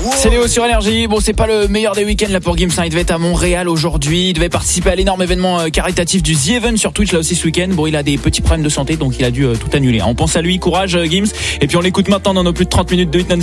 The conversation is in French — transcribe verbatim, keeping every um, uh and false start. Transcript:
C'est Léo sur Énergie. Bon, c'est pas le meilleur des week-ends là pour Gims. Il devait être à Montréal aujourd'hui. Il devait participer à l'énorme événement caritatif du The Event sur Twitch là aussi ce week-end. Bon, il a des petits problèmes de santé, donc il a dû euh, tout annuler. On pense à lui. Courage, Gims. Et puis on l'écoute maintenant dans nos plus de trente minutes de hit non-stop.